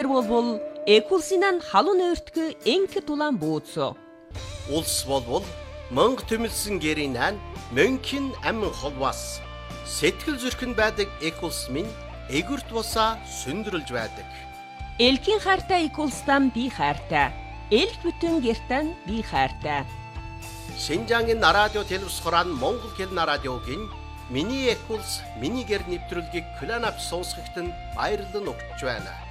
хар болбол экулсинан халуун ойртгө энх тулаан бууцо. Улс болбол мөнх төмөлсөн гэрийнэн мөнхийн амин холвас. Сэтгэл зүрхэн байдаг экулс минь эгүрт бусаа сүндрэлж байдаг. Элхийн хайртай экулстан би хайртай. Элх бүтэн гертан би хайртай. Шинжаангийн радио телевиз хоран Монгол хэлний радиогийн миний экулс миний гэр нэвтрүүлгийг Кланап сонсогчдод баярлан өгч байна.